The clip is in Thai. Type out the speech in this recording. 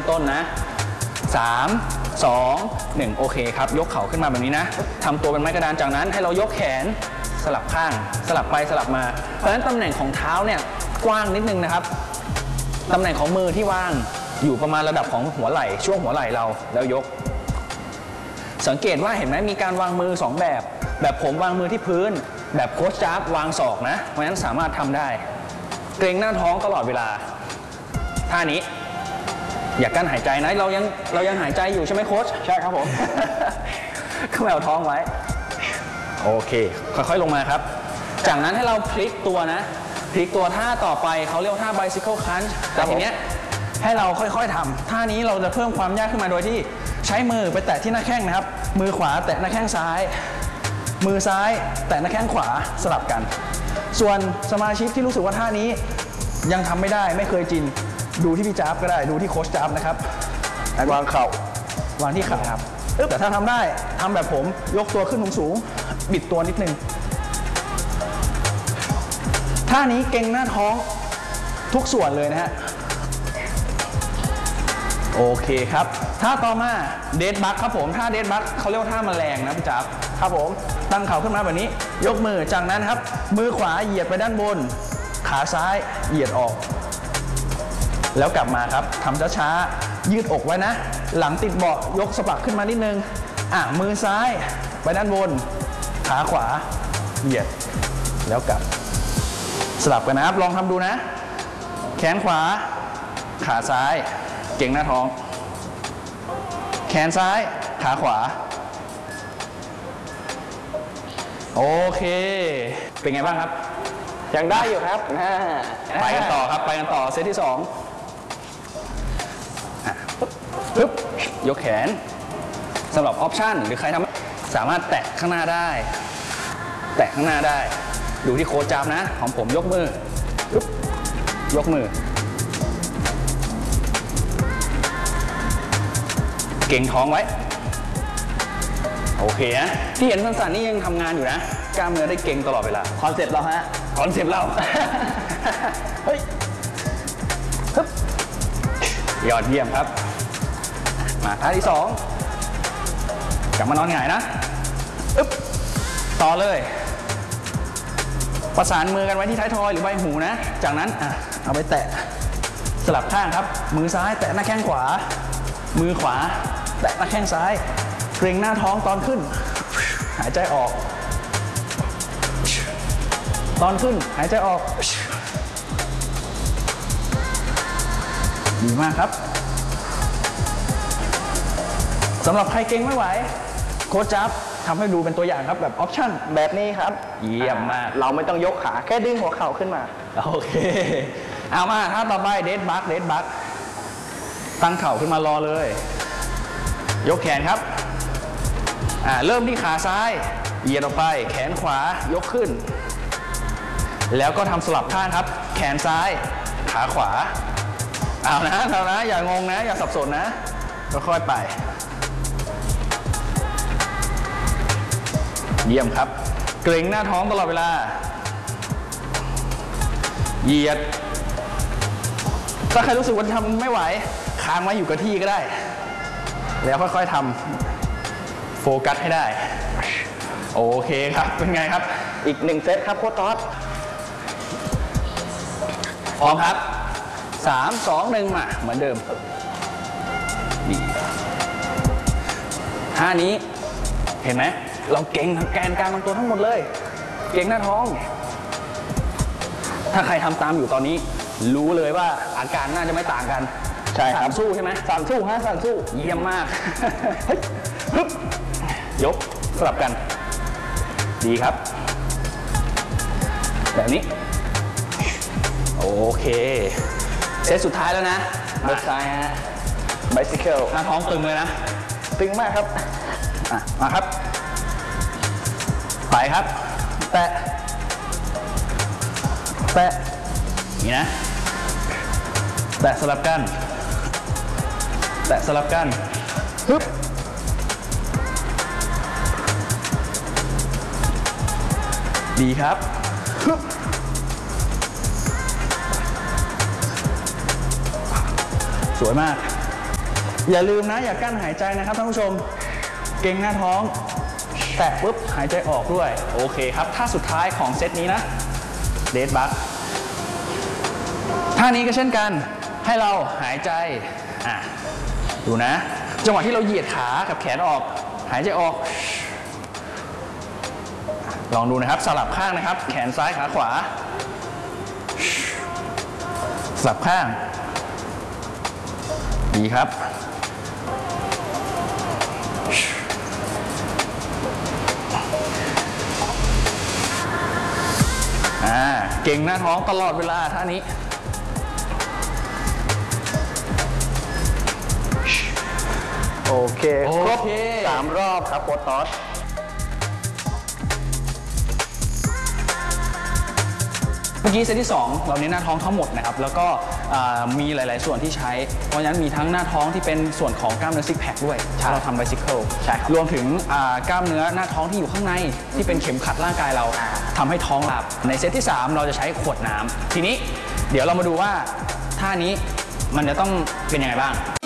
ต้นนะ3 2 1โอเคครับยกเข่าขึ้นมาแบบนี้นะทำตัวเป็นไม้กระดานจากนั้นให้เรายกแขนสลับข้างสลับไปสลับมาเพราะฉะนั้นตำแหน่งของเท้าเนี่ยกว้างนิดนึงนะครับตำแหน่งของมือที่วางอยู่ประมาณระดับของหัวไหล่ช่วงหัวไหล่เราแล้วยกสังเกตว่าเห็นไหมมีการวางมือ2แบบผมวางมือที่พื้นแบบโค้ชจ๊าบวางศอกนะเพราะฉะนั้นสามารถทำได้เกรงหน้าท้องตลอดเวลาท่านี้อย่ากั้นหายใจนะเรายังหายใจอยู่ใช่ไหมโค้ชใช่ครับผม เข้าเอาท้องไว้โอเคค่อยๆลงมาครับจากนั้นให้เราพลิกตัวนะพลิกตัวท่าต่อไปเขาเรียกว่าท่า bicycle crunch แต่ทีเนี้ยให้เราค่อยๆทำท่านี้เราจะเพิ่มความยากขึ้นมาโดยที่ใช้มือไปแตะที่หน้าแข้งนะครับมือขวาแตะหน้าแข้งซ้ายมือซ้ายแตะหน้าแข้งขวาสลับกันส่วนสมาชิกที่รู้สึกว่าท่านี้ยังทำไม่ได้ไม่เคยจินดูที่พี่จ๊าบก็ได้ดูที่โค้ชจ๊าบนะครับวางเข่าวางที่ขาครับแต่ถ้าทำได้ทำแบบผมยกตัวขึ้นสูงๆบิดตัวนิดนึงท่านี้เก่งหน้าท้องทุกส่วนเลยนะฮะโอเคครับท่าต่อมาเดดบัคครับผมท่าเดดบัคเขาเรียกว่าท่าแมลงนะพี่จ๊าบครับผมตั้งเข่าขึ้นมาแบบนี้ยกมือจากนั้นครับมือขวาเหยียดไปด้านบนขาซ้ายเหยียดออกแล้วกลับมาครับทำช้าๆยืดอกไว้นะหลังติดเบาะยกสะบักขึ้นมานิดนึงมือซ้ายไปด้านบนขาขวาเหยียดแล้วกลับสลับกันนะครับลองทำดูนะแขนขวาขาซ้ายเก่งหน้าท้องแขนซ้ายขาขวาโอเคเป็นไงบ้างครับยังได้อยู่ครับไปกันต่อครับไปกันต่อเซตที่2ปึ๊บยกแขนสำหรับออปชั่นหรือใครทำสามารถแตะข้างหน้าได้แตะข้างหน้าได้ดูที่โค้ชจับนะของผมยกมือปึ๊บยกมือเก่งท้องไว้โอเคนะที่เห็นสั้นๆนี่ยังทำงานอยู่นะกล้ามเนื้อได้เก่งตลอดเวลาคอนเซ็ปต์เราฮะคอนเซ็ปต์เรา เฮ้ยฮึบยอดเยี่ยมครับมาท่าที่2กลับมานอนหงายนะอึ๊บต่อเลยประสานมือกันไว้ที่ท้ายทอยหรือใบหูนะจากนั้นเอาไปแตะสลับข้างครับมือซ้ายแตะหน้าแข้งขวามือขวาแตะหน้าแข้งซ้ายเกร็งหน้าท้องตอนขึ้นหายใจออกตอนขึ้นหายใจออกดีมากครับสำหรับใครเก่งไม่ไหวโค้ชจับทำให้ดูเป็นตัวอย่างครับแบบออปชั่นแบบนี้ครับเยี่ยมมากเราไม่ต้องยกขาแค่ดึงหัวเข่าขึ้นมาโอเคเอามาท่าต่อไปเดดบัคตั้งเข่าขึ้นมารอเลยยกแขนครับเริ่มที่ขาซ้ายเหยียดออกไปแขนขวายกขึ้นแล้วก็ทำสลับข้างครับแขนซ้ายขาขวาเอานะอย่างงนะอย่าสับสนนะค่อยๆไปเยี่ยมครับเกร็งหน้าท้องตลอดเวลาเหยียดถ้าใครรู้สึกว่าทำไม่ไหวค้างไว้อยู่กับที่ก็ได้แล้วค่อยๆทำโฟกัสให้ได้โอเคครับเป็นไงครับอีก1เซตครับโค้ชต๊อดพร้อมครับ3 2 1มาเหมือนเดิมนี่ท่านี้เห็นไหมเราเก่งแกนกลางลำตัวทั้งหมดเลยเก่งหน้าท้องถ้าใครทำตามอยู่ตอนนี้รู้เลยว่าอาการน่าจะไม่ต่างกันใช่ครับสู้ใช่ไหมสั่นสู้ฮะสั่นสู้เยี่ยมมากเฮ้ยฮึบยกสลับกันดีครับแบบนี้โอเคเซตสุดท้ายแล้วนะมือซ้ายฮะ bicycle หน้าท้องตึงเลยนะตึงมากครับมาครับไปครับแตะนี่นะแตะสลับกันฮึบดีครับฮึบสวยมากอย่าลืมนะอย่ากั้นหายใจนะครับท่านผู้ชมเกร็งหน้าท้องแตะปุ๊บหายใจออกด้วยโอเคครับท่าสุดท้ายของเซตนี้นะเดดบัคท่านี้ก็เช่นกันให้เราหายใจดูนะจังหวะที่เราเหยียดขากับแขนออกหายใจออกลองดูนะครับสลับข้างนะครับแขนซ้ายขาขวาสลับข้างดีครับเก่งหน้าท้องตลอดเวลาท่านี้โอเคครบ3 รอบครับโค้ชต๊อดเมื่อกี้เซตที่ 2เราเน้นหน้าท้องทั้งหมดนะครับแล้วก็มีหลายๆส่วนที่ใช้เพราะฉะนั้นมีทั้งหน้าท้องที่เป็นส่วนของกล้ามเนื้อซิกแพคด้วยถ้าเราทำไบซิเคิลรวมถึงกล้ามเนื้อหน้าท้องที่อยู่ข้างในที่เป็นเข็มขัดร่างกายเราทำให้ท้องหลับในเซตที่ 3เราจะใช้ขวดน้ำทีนี้เดี๋ยวเรามาดูว่าท่านี้มันจะต้องเป็นยังไงบ้าง